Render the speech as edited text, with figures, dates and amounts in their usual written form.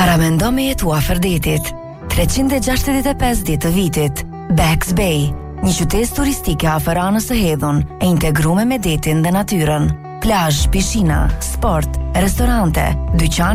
Paramendo me jetu afër detit. 365 ditë të vitit. Bax Bay, një qytet turistike afër anës së hedhun, e integruar me detin dhe natyrën. Plazh, pishina, sport, restorante, dyqan